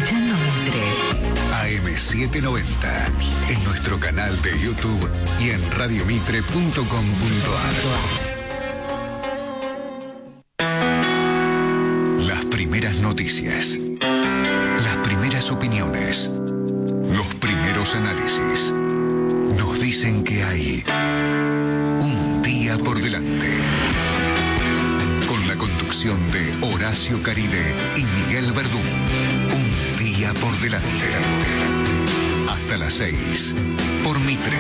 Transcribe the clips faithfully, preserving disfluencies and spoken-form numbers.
escuchando Mitre. A M setecientos noventa, en nuestro canal de YouTube y en radio mitre punto com punto ar. Las primeras noticias, las primeras opiniones, los primeros análisis, nos dicen que hay un día por delante. Con la conducción de Horacio Caride y Miguel Verdún. Un día por delante. Hasta las seis, por Mitre.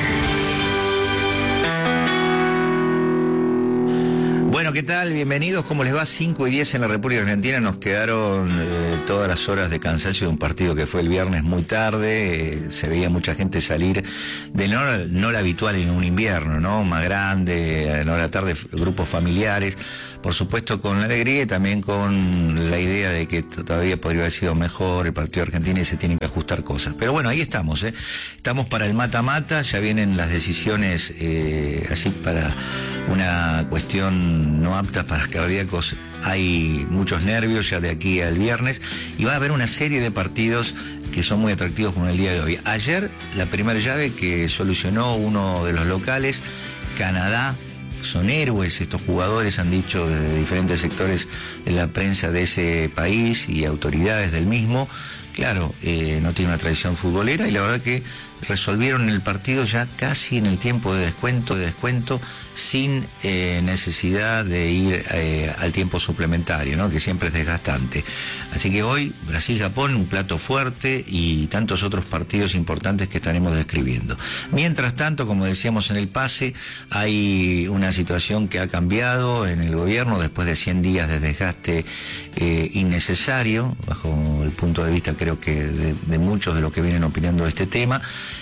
Bueno, ¿qué tal? Bienvenidos. ¿Cómo les va? cinco y diez en la República Argentina. Nos quedaron eh, todas las horas de cansancio de un partido que fue el viernes muy tarde. Eh, se veía mucha gente salir de no, no la habitual en un invierno, ¿no? Más grande, en hora tarde, grupos familiares. Por supuesto con la alegría y también con la idea de que todavía podría haber sido mejor el partido argentino y se tienen que ajustar cosas. Pero bueno, ahí estamos, ¿eh? Estamos para el mata-mata, ya vienen las decisiones eh, así para una cuestión no apta para cardíacos. Hay muchos nervios ya de aquí al viernes y va a haber una serie de partidos que son muy atractivos como el día de hoy. Ayer la primera llave que solucionó uno de los locales, Canadá. Son héroes estos jugadores, han dicho de diferentes sectores de la prensa de ese país y autoridades del mismo. Claro, eh, no tiene una tradición futbolera y la verdad que resolvieron el partido ya casi en el tiempo de descuento, de descuento sin eh, necesidad de ir eh, al tiempo suplementario, ¿no? Que siempre es desgastante. Así que hoy Brasil-Japón, un plato fuerte y tantos otros partidos importantes que estaremos describiendo. Mientras tanto, como decíamos en el pase, hay una situación que ha cambiado en el gobierno después de cien días de desgaste eh, innecesario, bajo el punto de vista creo que de, de muchos de los que vienen opinando de este tema,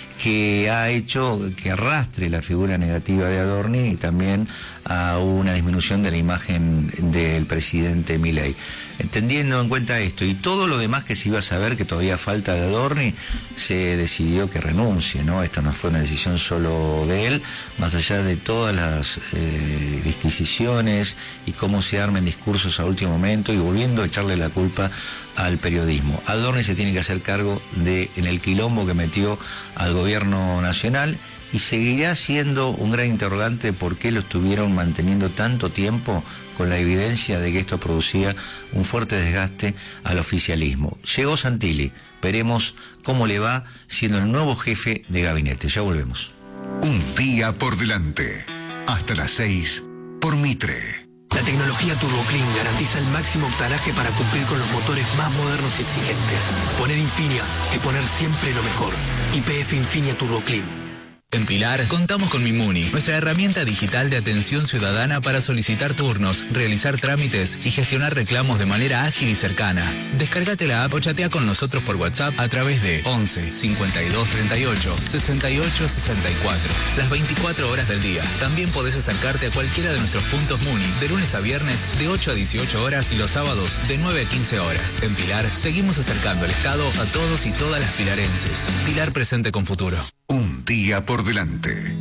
que ha hecho que arrastre la figura negativa de Adorni y también a una disminución de la imagen del presidente Milei. Entendiendo en cuenta esto y todo lo demás que se iba a saber que todavía falta de Adorni, se decidió que renuncie, ¿no? Esta no fue una decisión solo de él, más allá de todas las eh, disquisiciones y cómo se armen discursos a último momento y volviendo a echarle la culpa al periodismo. Adorni se tiene que hacer cargo de en el quilombo que metió al gobierno nacional y seguirá siendo un gran interrogante de por qué lo estuvieron manteniendo tanto tiempo con la evidencia de que esto producía un fuerte desgaste al oficialismo. Llegó Santilli, veremos cómo le va siendo el nuevo jefe de gabinete. Ya volvemos. Un día por delante. Hasta las seis, por Mitre. La tecnología Turbo Clean garantiza el máximo octanaje para cumplir con los motores más modernos y exigentes. Poner Infinia es poner siempre lo mejor. Y P F Infinia Turbo Clean. En Pilar, contamos con Mimuni, nuestra herramienta digital de atención ciudadana para solicitar turnos, realizar trámites y gestionar reclamos de manera ágil y cercana. Descárgate la app o chatea con nosotros por WhatsApp a través de once, cincuenta y dos, treinta y ocho, sesenta y ocho, sesenta y cuatro. Las veinticuatro horas del día. También podés acercarte a cualquiera de nuestros puntos Muni, de lunes a viernes de ocho a dieciocho horas y los sábados de nueve a quince horas. En Pilar, seguimos acercando el Estado a todos y todas las pilarenses. Pilar presente con futuro. Un día por delante.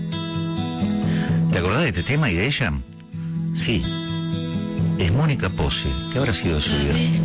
¿Te acordás de este tema y de ella? Sí. Es Mónica Pose. ¿Qué habrá sido de su vida?